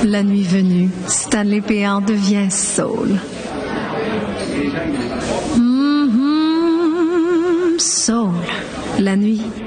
La nuit venue, Stanley Péan devient soul. Soul. La nuit